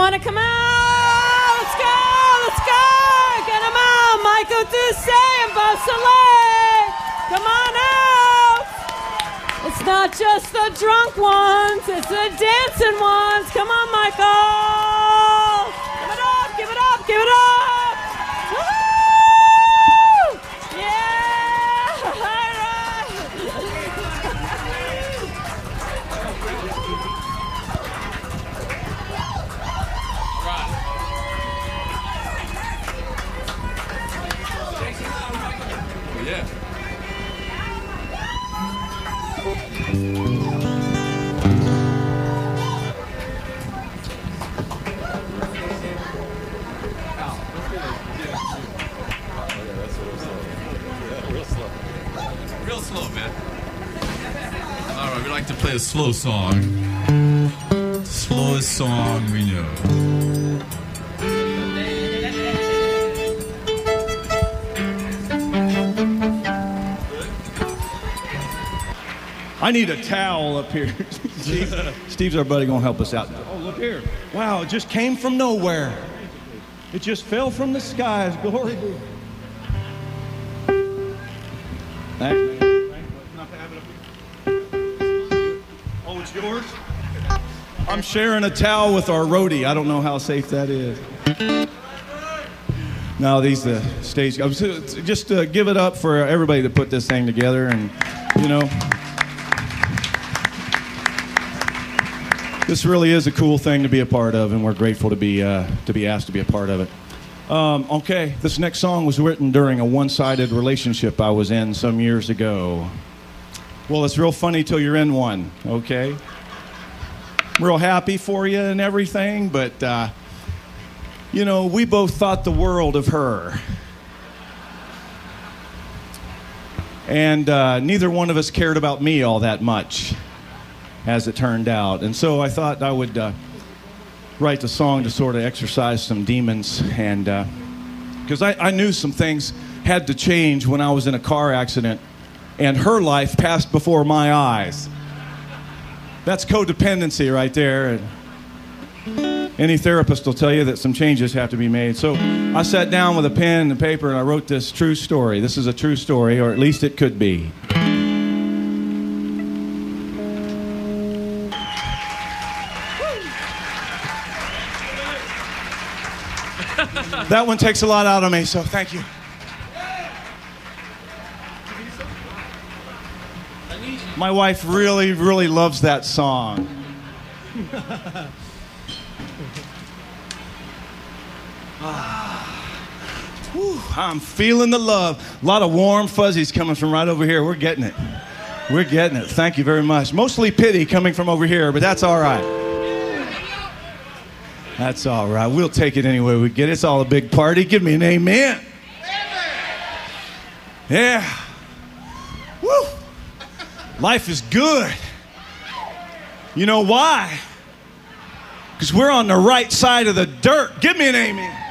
want to come out? Let's go! Let's go! Get them out! Michael Doucet and Bob Soleil! Come on out! It's not just the drunk ones, it's the dancing ones. Come on, Michael! Give it up! Give it up! Give it up! Woo! Yeah! All right! Yeah. Real slow, man. All right, we like to play a slow song. Slowest song we know. I need a towel up here. Steve's our buddy, gonna help us out. Oh, look here. Wow, it just came from nowhere. It just fell from the skies. Glory be. Thanks, man. Not to have it up here. Oh, it's yours? I'm sharing a towel with our roadie. I don't know how safe that is. No, these stage. Just give it up for everybody that put this thing together, and you know. This really is a cool thing to be a part of, and we're grateful to be asked to be a part of it. Okay, this next song was written during a one-sided relationship I was in some years ago. Well, it's real funny till you're in one, okay? I'm real happy for you and everything, but, you know, we both thought the world of her. And neither one of us cared about me all that much, as it turned out. And so I thought I would write the song to sort of exorcise some demons, and because I knew some things had to change when I was in a car accident and her life passed before my eyes. That's codependency right there. Any therapist will tell you that some changes have to be made. So I sat down with a pen and paper and I wrote this true story. This is a true story, or at least it could be. That one takes a lot out of me, so thank you. My wife really, really loves that song. I'm feeling the love. A lot of warm fuzzies coming from right over here. We're getting it. We're getting it. Thank you very much. Mostly pity coming from over here, but that's all right. That's all right. We'll take it any way we get. It's all a big party. Give me an amen. Yeah. Woo. Life is good. You know why? Because we're on the right side of the dirt. Give me an amen.